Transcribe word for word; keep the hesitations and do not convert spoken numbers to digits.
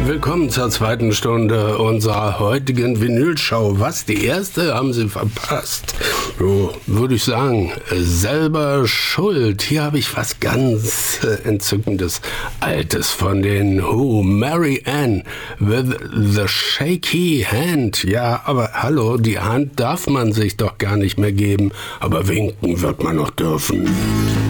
willkommen zur zweiten Stunde unserer heutigen Vinylshow. Was, die erste haben Sie verpasst? So, würde ich sagen, selber schuld. Hier habe ich was ganz äh, Entzückendes, Altes von den Who. Mary Ann with the Shaky Hand. Ja, aber hallo, die Hand darf man sich doch gar nicht mehr geben. Aber winken wird man noch dürfen.